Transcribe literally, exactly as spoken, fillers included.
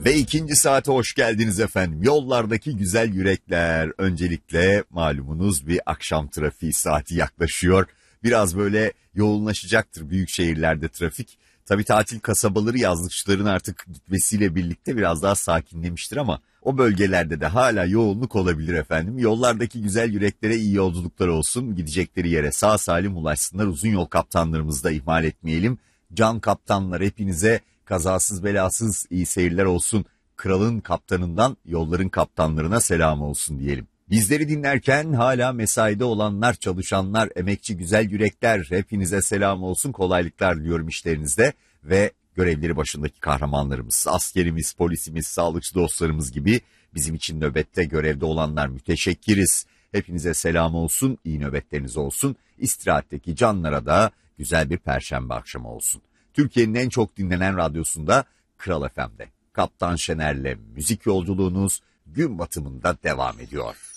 Ve ikinci saate hoş geldiniz efendim. Yollardaki güzel yürekler. Öncelikle malumunuz bir akşam trafiği saati yaklaşıyor. Biraz böyle yoğunlaşacaktır büyük şehirlerde trafik. Tabii tatil kasabaları yazlıkçıların artık gitmesiyle birlikte biraz daha sakinlemiştir ama o bölgelerde de hala yoğunluk olabilir efendim. Yollardaki güzel yüreklere iyi yolculuklar olsun. Gidecekleri yere sağ salim ulaşsınlar. Uzun yol kaptanlarımızı da ihmal etmeyelim. Can kaptanlar, hepinize kazasız belasız iyi seyirler olsun. Kralın kaptanından yolların kaptanlarına selam olsun diyelim. Bizleri dinlerken hala mesaide olanlar, çalışanlar, emekçi güzel yürekler, hepinize selam olsun, kolaylıklar diliyorum işlerinizde ve görevleri başındaki kahramanlarımız, askerimiz, polisimiz, sağlıkçı dostlarımız gibi bizim için nöbette görevde olanlar, müteşekkiriz. Hepinize selam olsun, iyi nöbetleriniz olsun. İstirahatteki canlara da güzel bir perşembe akşamı olsun. Türkiye'nin en çok dinlenen radyosunda Kral F M'de Kaptan Şener'le müzik yolculuğunuz gün batımında devam ediyor.